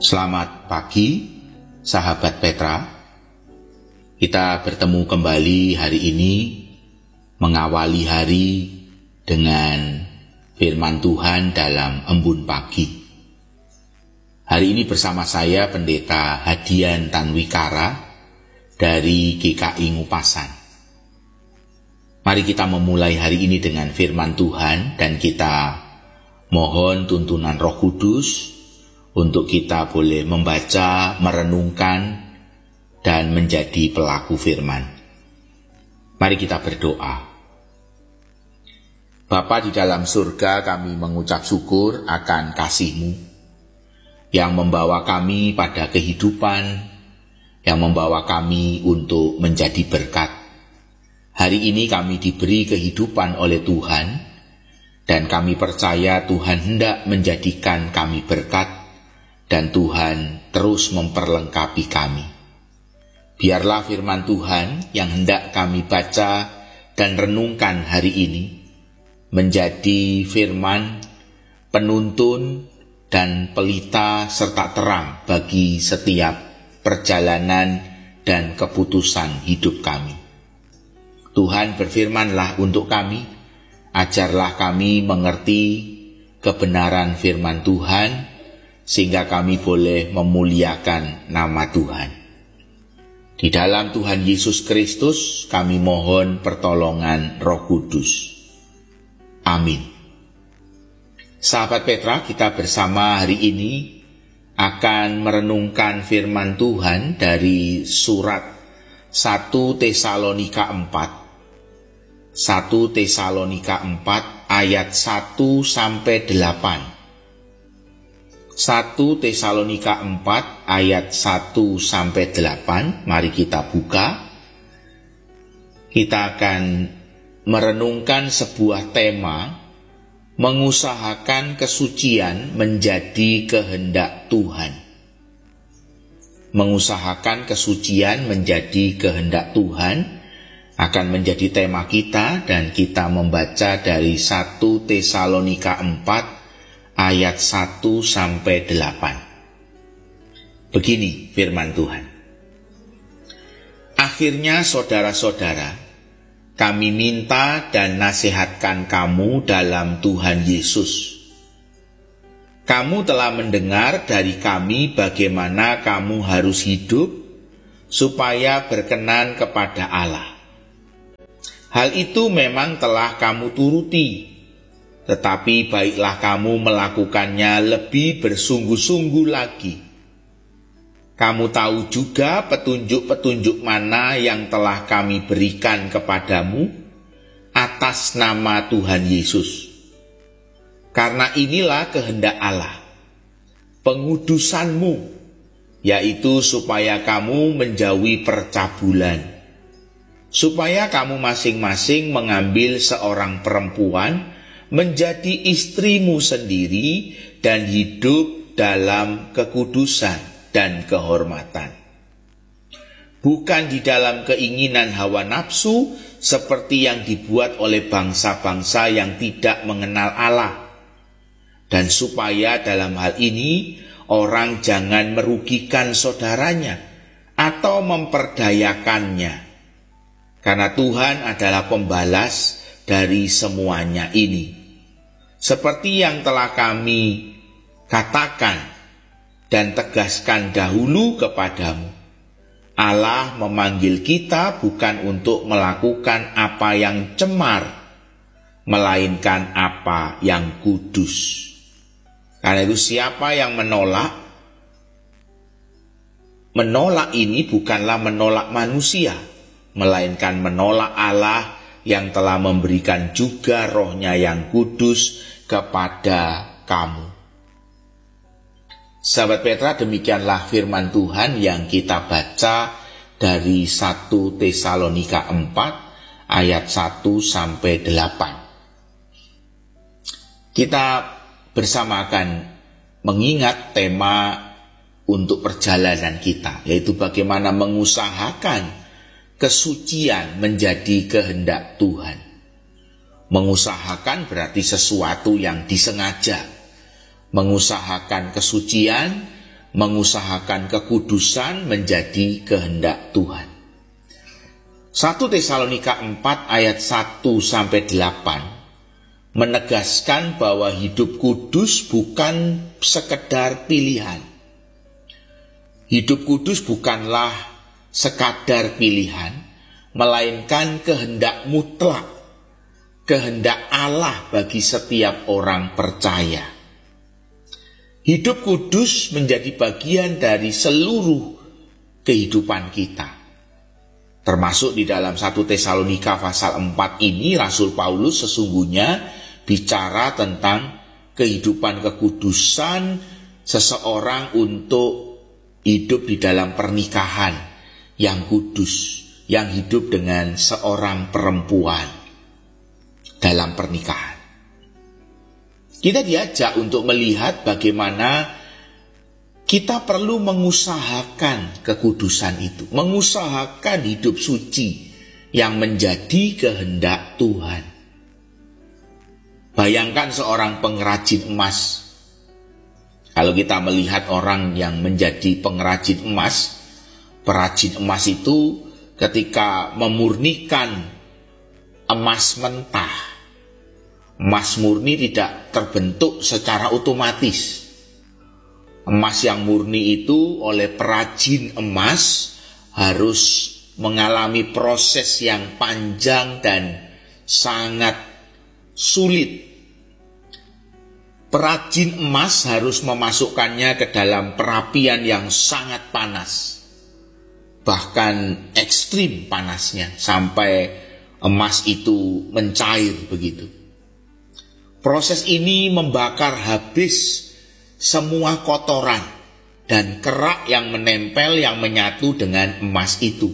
Selamat pagi, sahabat Petra. Kita bertemu kembali hari ini, mengawali hari dengan firman Tuhan dalam embun pagi. Hari ini bersama saya Pendeta Hadian Tanwikara dari GKI Ngupasan. Mari kita memulai hari ini dengan firman Tuhan dan kita mohon tuntunan Roh Kudus untuk kita boleh membaca, merenungkan, dan menjadi pelaku firman. Mari kita berdoa. Bapa di dalam surga, kami mengucap syukur akan kasih-Mu yang membawa kami pada kehidupan, yang membawa kami untuk menjadi berkat. Hari ini kami diberi kehidupan oleh Tuhan, dan kami percaya Tuhan hendak menjadikan kami berkat, dan Tuhan terus memperlengkapi kami. Biarlah firman Tuhan yang hendak kami baca dan renungkan hari ini menjadi firman penuntun dan pelita serta terang bagi setiap perjalanan dan keputusan hidup kami. Tuhan berfirmanlah untuk kami, ajarlah kami mengerti kebenaran firman Tuhan, sehingga kami boleh memuliakan nama Tuhan. Di dalam Tuhan Yesus Kristus kami mohon pertolongan Roh Kudus. Amin. Sahabat Petra, kita bersama hari ini akan merenungkan firman Tuhan dari surat 1 Tesalonika 4. 1 Tesalonika 4 ayat 1 sampai 8. 1 Tesalonika 4 ayat 1 sampai 8. Mari kita buka. Kita akan merenungkan sebuah tema, mengusahakan kesucian menjadi kehendak Tuhan. Mengusahakan kesucian menjadi kehendak Tuhan akan menjadi tema kita, dan kita membaca dari 1 Tesalonika 4 ayat 1 sampai 8. Begini firman Tuhan. Akhirnya saudara-saudara, kami minta dan nasihatkan kamu dalam Tuhan Yesus. Kamu telah mendengar dari kami bagaimana kamu harus hidup supaya berkenan kepada Allah. Hal itu memang telah kamu turuti, tetapi baiklah kamu melakukannya lebih bersungguh-sungguh lagi. Kamu tahu juga petunjuk-petunjuk mana yang telah kami berikan kepadamu atas nama Tuhan Yesus. Karena inilah kehendak Allah, pengudusanmu, yaitu supaya kamu menjauhi percabulan, supaya kamu masing-masing mengambil seorang perempuan menjadi istrimu sendiri dan hidup dalam kekudusan dan kehormatan. Bukan di dalam keinginan hawa nafsu seperti yang dibuat oleh bangsa-bangsa yang tidak mengenal Allah. Dan supaya dalam hal ini orang jangan merugikan saudaranya atau memperdayakannya. Karena Tuhan adalah pembalas dari semuanya ini. Seperti yang telah kami katakan dan tegaskan dahulu kepadamu, Allah memanggil kita bukan untuk melakukan apa yang cemar, melainkan apa yang kudus. Karena itu siapa yang menolak ini bukanlah menolak manusia, melainkan menolak Allah yang telah memberikan juga Roh-Nya yang kudus kepada kamu. Sahabat Petra, demikianlah firman Tuhan yang kita baca dari 1 Tesalonika 4 ayat 1 sampai 8. Kita bersama akan mengingat tema untuk perjalanan kita, yaitu bagaimana mengusahakan kesucian menjadi kehendak Tuhan. Mengusahakan berarti sesuatu yang disengaja. Mengusahakan kesucian mengusahakan kekudusan menjadi kehendak Tuhan. 1 Tesalonika 4 ayat 1-8 menegaskan bahwa hidup kudus bukan sekedar pilihan. Hidup kudus bukanlah sekadar pilihan, melainkan kehendak mutlak, kehendak Allah bagi setiap orang percaya. Hidup kudus menjadi bagian dari seluruh kehidupan kita. Termasuk di dalam 1 Tesalonika pasal 4 ini, Rasul Paulus sesungguhnya bicara tentang kehidupan kekudusan seseorang untuk hidup di dalam pernikahan yang kudus, yang hidup dengan seorang perempuan dalam pernikahan. Kita diajak untuk melihat bagaimana kita perlu mengusahakan kekudusan itu, mengusahakan hidup suci yang menjadi kehendak Tuhan. Bayangkan seorang pengrajin emas. Kalau kita melihat orang yang menjadi pengrajin emas, perajin emas itu ketika memurnikan emas mentah, emas murni tidak terbentuk secara otomatis. Emas yang murni itu oleh perajin emas harus mengalami proses yang panjang dan sangat sulit. Perajin emas harus memasukkannya ke dalam perapian yang sangat panas, bahkan ekstrim panasnya, sampai emas itu mencair begitu. Proses ini membakar habis semua kotoran dan kerak yang menempel, yang menyatu dengan emas itu.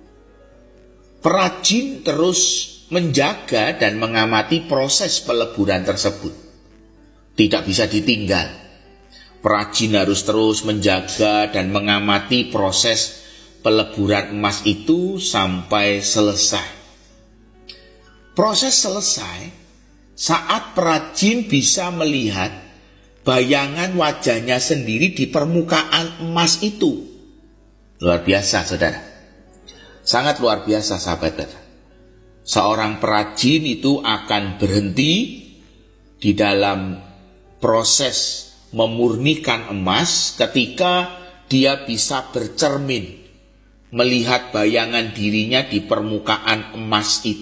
Perajin terus menjaga dan mengamati proses peleburan tersebut. Tidak bisa ditinggal. Perajin harus terus menjaga dan mengamati proses peleburan emas itu sampai selesai. Proses selesai saat perajin bisa melihat bayangan wajahnya sendiri di permukaan emas itu. Luar biasa, saudara. Sangat luar biasa, sahabat. Seorang perajin itu akan berhenti di dalam proses memurnikan emas ketika dia bisa bercermin, melihat bayangan dirinya di permukaan emas itu.